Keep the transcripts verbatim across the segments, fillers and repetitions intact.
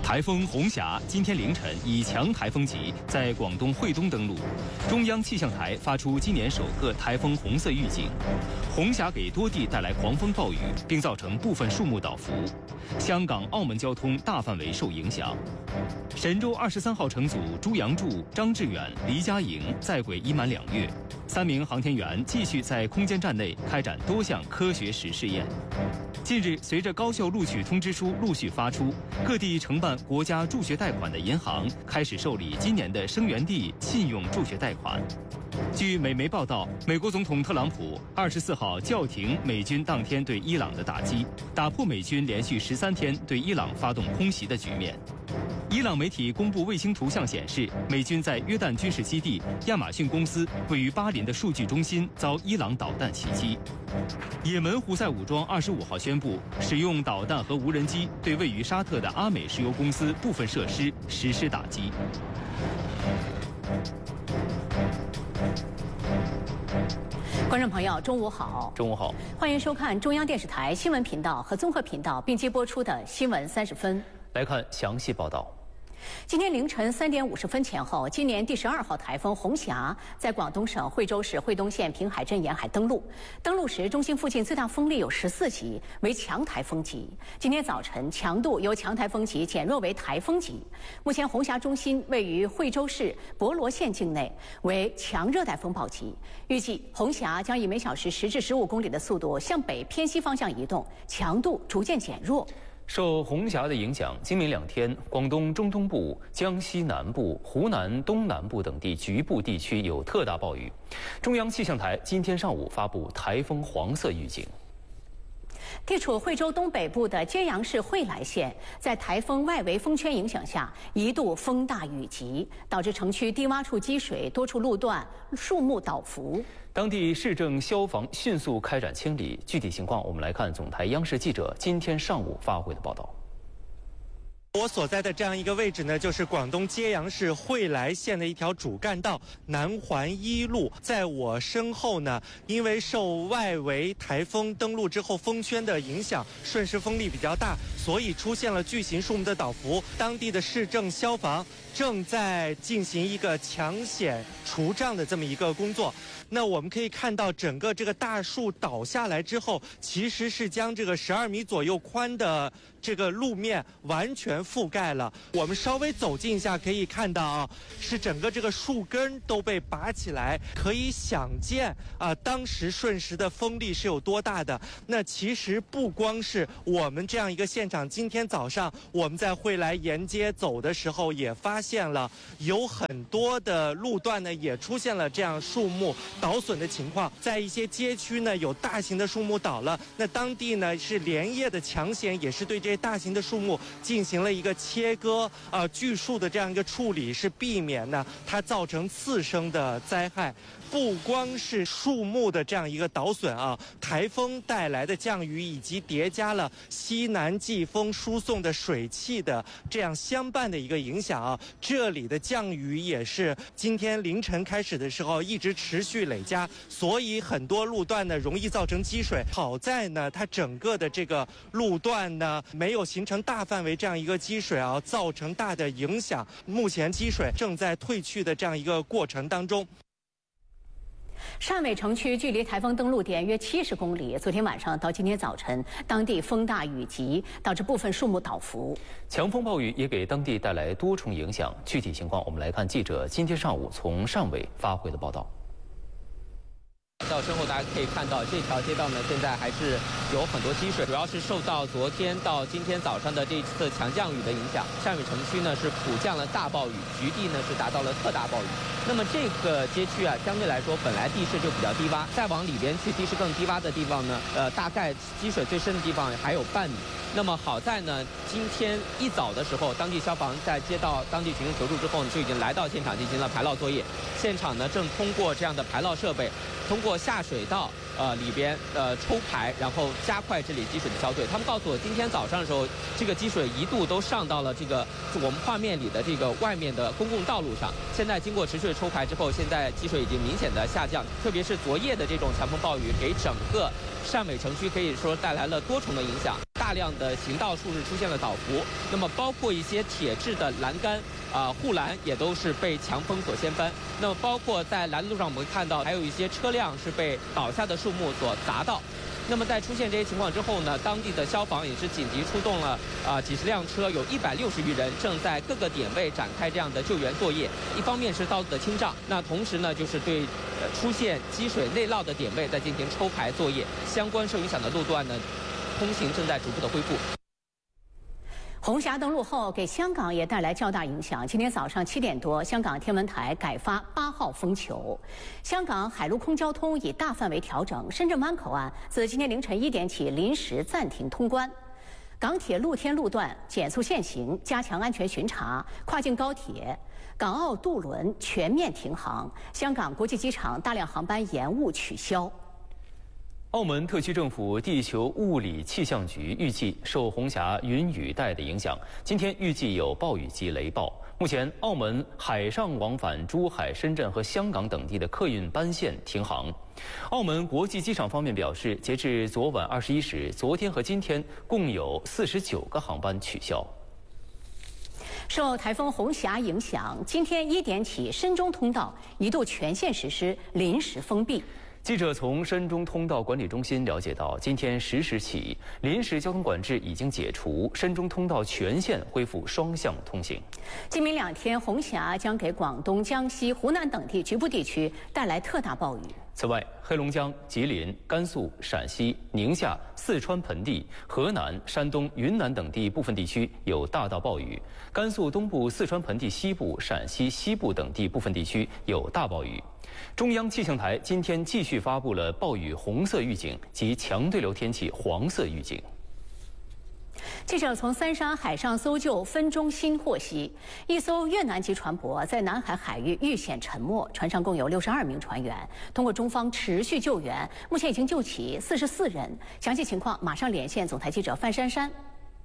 台风红霞今天凌晨以强台风级在广东惠东登陆，中央气象台发出今年首个台风红色预警。红霞给多地带来狂风暴雨，并造成部分树木倒伏，香港、澳门交通大范围受影响。神舟二十三号乘组朱杨柱、张志远、黎佳莹在轨已满两月，三名航天员继续在空间站内开展多项科学实试验。近日，随着高校录取通知书陆续发出，各地承办国家助学贷款的银行开始受理今年的生源地信用助学贷款。据美媒报道，美国总统特朗普二十四号叫停美军当天对伊朗的打击，打破美军连续十三天对伊朗发动空袭的局面。伊朗媒体公布卫星图像显示，美军在约旦军事基地亚马逊公司位于巴林的数据中心遭伊朗导弹袭击。也门胡塞武装二十五号宣布，使用导弹和无人机对位于沙特的阿美石油公司部分设施实施打击。 观众朋友，中午好！ 中午好， 欢迎收看中央电视台新闻频道和综合频道并机播出的《新闻三十分》。 来看详细报道。 今天凌晨三点五十分前后，今年第十二号台风红霞在广东省惠州市惠东县平海镇沿海登陆。登陆时，中心附近最大风力有十四级，为强台风级。今天早晨，强度由强台风级减弱为台风级。目前，红霞中心位于惠州市博罗县境内，为强热带风暴级。预计红霞将以每小时十至十五公里的速度向北偏西方向移动，强度逐渐减弱。 受红霞的影响，今明两天，广东中东部、江西南部、湖南东南部等地局部地区有特大暴雨。中央气象台今天上午发布台风黄色预警。 地处惠州东北部的揭阳市惠来县，在台风外围风圈影响下，一度风大雨急，导致城区低洼处积水，多处路段树木倒伏。 当地市政消防迅速开展清理。具体情况，我们来看总台央视记者今天上午发回的报道。 我所在的这样一个位置呢，就是广东揭阳市惠来县的一条主干道南环一路。在我身后呢，因为受外围台风登陆之后风圈的影响，顺势风力比较大，所以出现了巨型树木的倒伏。当地的市政消防正在进行一个抢险除障的这么一个工作。那我们可以看到，整个这个大树倒下来之后，其实是将这个十二米左右宽的这个路面完全覆盖了。我们稍微走近一下，可以看到啊，是整个这个树根都被拔起来，可以想见啊，当时瞬时的风力是有多大的。那其实不光是我们这样一个现场，今天早上我们在惠来沿街走的时候，也发现了有很多的路段呢，也出现了这样树木倒损的情况。在一些街区呢，有大型的树木倒了，那当地呢是连夜的抢险，也是对这些大型的树木进行了一个切割、呃锯树的这样一个处理，是避免呢它造成次生的灾害。不光是树木的这样一个倒损啊，台风带来的降雨以及叠加了西南季风输送的水汽的这样相伴的一个影响啊，这里的降雨也是今天凌晨开始的时候一直持续累加，所以很多路段呢容易造成积水。好在呢，它整个的这个路段呢没有形成大范围这样一个积水啊，造成大的影响。目前积水正在退去的这样一个过程当中。 汕尾城区距离台风登陆点约七十公里。昨天晚上到今天早晨，当地风大雨急，导致部分树木倒伏。 强风暴雨也给当地带来多重影响。具体情况，我们来看记者今天上午从汕尾发回的报道。 到身后大家可以看到，这条街道呢现在还是有很多积水，主要是受到昨天到今天早上的这一次强降雨的影响。汕尾城区呢是普降了大暴雨，局地呢是达到了特大暴雨。那么这个街区啊，相对来说本来地势就比较低洼，再往里边去地势更低洼的地方呢，呃，大概积水最深的地方还有半米。那么好在呢，今天一早的时候，当地消防在接到当地群众求助之后呢，就已经来到现场进行了排涝作业。现场呢正通过这样的排涝设备，通过下水道呃里边呃抽排，然后加快这里积水的消退。他们告诉我，今天早上的时候，这个积水一度都上到了这个我们画面里的这个外面的公共道路上。现在经过持续的抽排之后，现在积水已经明显的下降。特别是昨夜的这种强风暴雨，给整个汕尾城区可以说带来了多重的影响。大大量的行道树是出现了倒伏，那么包括一些铁质的栏杆。啊，护栏也都是被强风所掀翻。那么，包括在拦路上，我们会看到还有一些车辆是被倒下的树木所砸到。那么，在出现这些情况之后呢，当地的消防也是紧急出动了啊、呃、几十辆车，有一百六十余人正在各个点位展开这样的救援作业。一方面是道路的清障，那同时呢，就是对呃出现积水内涝的点位在进行抽排作业。相关受影响的路段呢，通行正在逐步的恢复。 红霞登陆后，给香港也带来较大影响。今天早上七点多，香港天文台改发八号风球，香港海陆空交通已大范围调整，深圳湾口岸自今天凌晨一点起临时暂停通关，港铁露天路段减速限行，加强安全巡查，跨境高铁、港澳渡轮全面停航，香港国际机场大量航班延误取消。 澳门特区政府地球物理气象局预计，受红霞云雨带的影响，今天预计有暴雨及雷暴。目前，澳门海上往返珠海、深圳和香港等地的客运班线停航。澳门国际机场方面表示，截至昨晚二十一时，昨天和今天共有四十九个航班取消。 受台风红霞影响，今天一点起，深中通道一度全线实施临时封闭。 记者从深中通道管理中心了解到，今天十时起，临时交通管制已经解除，深中通道全线恢复双向通行。 今明两天，红霞将给广东、江西、湖南等地局部地区带来特大暴雨。 此外，黑龙江、吉林、甘肃、陕西、宁夏、四川盆地、河南、山东、云南等地部分地区有大到暴雨；甘肃东部、四川盆地西部、陕西西部等地部分地区有大暴雨。中央气象台今天继续发布了暴雨红色预警及强对流天气黄色预警。 记者从三沙海上搜救分中心获悉，一艘越南籍船舶在南海海域遇险沉没，船上共有六十二名船员。通过中方持续救援，目前已经救起四十四人。详细情况马上连线总台记者范珊珊。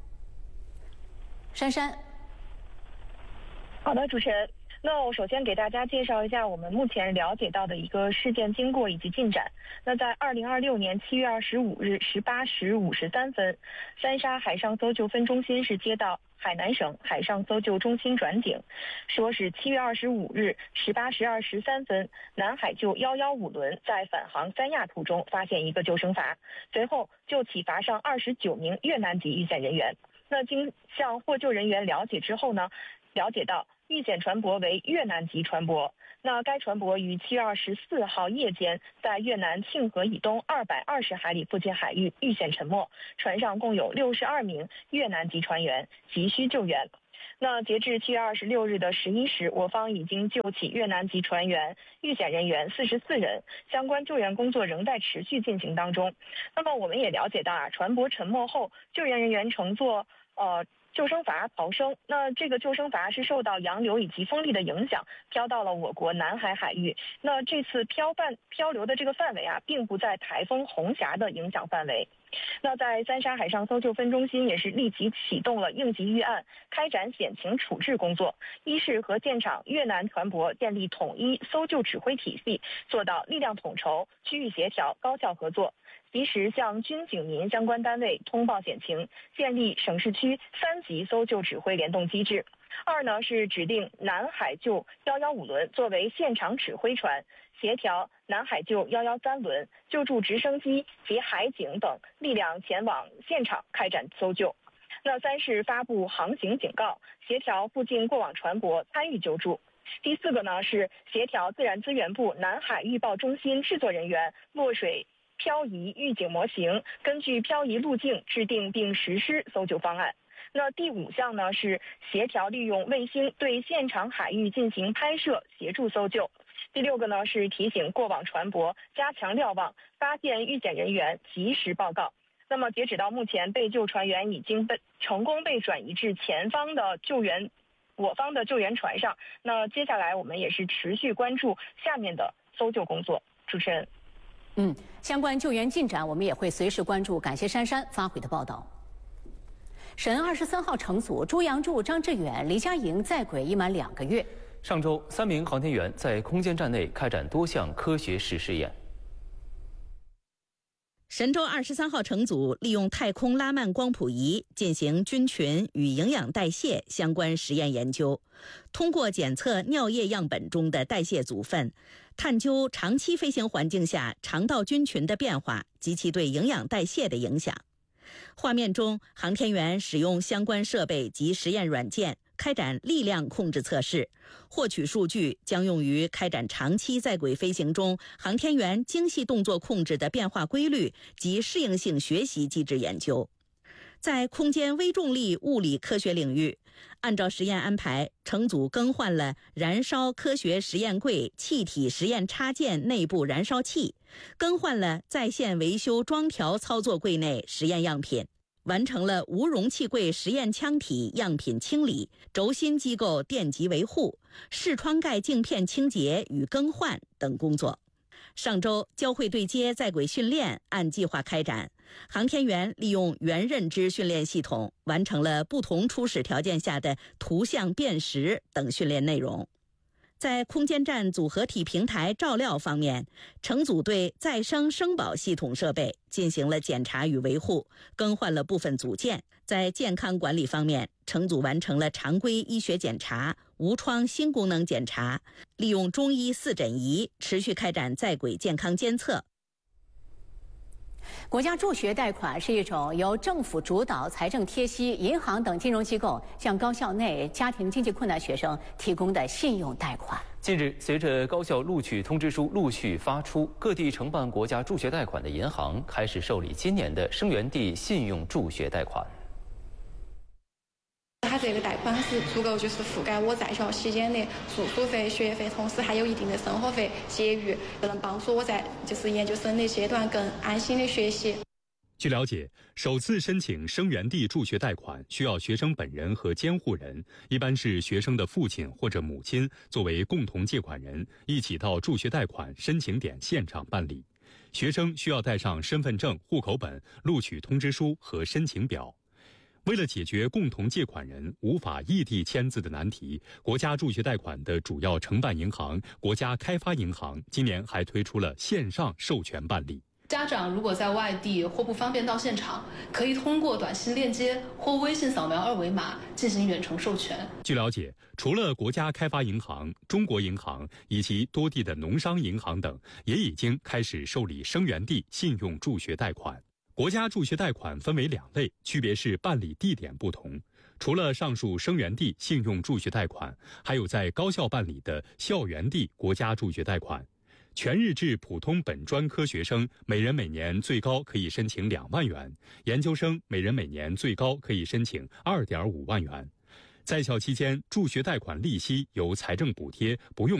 珊珊， 好的，主持人。那我首先给大家介绍一下我们目前了解到的一个事件经过以及进展。那在二零二六年七月二十五日十八时五十三分，三沙海上搜救分中心是接到海南省海上搜救中心转警，说是七月二十五日十八时二十三分，南海救一一五轮在返航三亚途中发现一个救生筏，随后救起筏上二十九名越南籍遇险人员。那经向获救人员了解之后呢，了解到遇险船舶为越南籍船舶。那该船舶于七月二十四号夜间在越南庆河以东二百二十海里附近海域遇险沉没，船上共有六十二名越南籍船员，急需救援。那截至七月二十六日的十一时，我方已经救起越南籍船员、遇险人员四十四人，相关救援工作仍在持续进行当中。那么我们也了解到啊，船舶沉没后，救援人员乘坐呃。救生筏逃生，那这个救生筏是受到洋流以及风力的影响，飘到了我国南海海域。那这次漂泛漂流的这个范围啊，并不在台风红霞的影响范围。那在三沙海上搜救分中心也是立即启动了应急预案，开展险情处置工作。一是和现场越南船舶建立统一搜救指挥体系，做到力量统筹、区域协调、高效合作。及时向军警民相关单位通报险情，建立省市区三级搜救指挥联动机制。二呢是指定南海救一一五轮作为现场指挥船，协调南海救一一三轮、救助直升机及海警等力量前往现场开展搜救。那三是发布航行警告，协调附近过往船舶参与救助。第四个呢是协调自然资源部南海预报中心制作人员落水漂移预警模型，根据漂移路径制定并实施搜救方案。那第五项呢是协调利用卫星对现场海域进行拍摄，协助搜救。第六个呢是提醒过往船舶加强瞭望，发现遇险人员及时报告。那么截止到目前，被救船员已经被成功被转移至前方的救援我方的救援船上。那接下来我们也是持续关注下面的搜救工作。主持人。 嗯，相关救援进展我们也会随时关注。感谢珊珊发回的报道。神二十三号乘组朱阳柱、张志远、黎佳莹在轨已满两个月。 上周，三名航天员在空间站内开展多项科学实试验。 神舟二十三号乘组利用太空拉曼光谱仪进行菌群与营养代谢相关实验研究，通过检测尿液样本中的代谢组分，探究长期飞行环境下肠道菌群的变化及其对营养代谢的影响。画面中，航天员使用相关设备及实验软件开展力量控制测试，获取数据将用于开展长期在轨飞行中航天员精细动作控制的变化规律及适应性学习机制研究。在空间微重力物理科学领域，按照实验安排，乘组更换了燃烧科学实验柜气体实验插件内部燃烧器，更换了在线维修装调操作柜内实验样品，完成了无容器柜实验腔体样品清理、轴心机构电极维护、视窗盖镜片清洁与更换等工作。上周，交会对接在轨训练按计划开展，航天员利用元认知训练系统完成了不同初始条件下的图像辨识等训练内容。在空间站组合体平台照料方面，乘组对再生生保系统设备进行了检查与维护，更换了部分组件。在健康管理方面，乘组完成了常规医学检查、无创新功能检查，利用中医四诊仪持续开展在轨健康监测。 国家助学贷款是一种由政府主导、财政贴息、银行等金融机构向高校内家庭经济困难学生提供的信用贷款。 近日，随着高校录取通知书陆续发出，各地承办国家助学贷款的银行开始受理今年的生源地信用助学贷款。 它这个贷款是足够就是覆盖我在校期间的住宿费、学费，同时还有一定的生活费结余，能帮助我在就是研究生的阶段更安心的学习。 据了解，首次申请生源地助学贷款需要学生本人和监护人，一般是学生的父亲或者母亲作为共同借款人，一起到助学贷款申请点现场办理。学生需要带上身份证、户口本、录取通知书和申请表。为了解决共同借款人无法异地签字的难题，国家助学贷款的主要承办银行国家开发银行今年还推出了线上授权办理。 家长如果在外地或不方便到现场，可以通过短信链接或微信扫描二维码进行远程授权。 据了解，除了国家开发银行、中国银行以及多地的农商银行等，也已经开始受理生源地信用助学贷款。国家助学贷款分为两类，区别是办理地点不同。除了上述生源地信用助学贷款，还有在高校办理的校园地国家助学贷款。全日制普通本专科学生每人每年最高可以申请两万元，研究生每人每年最高可以申请二点五万元。在校期间，助学贷款利息由财政补贴，不用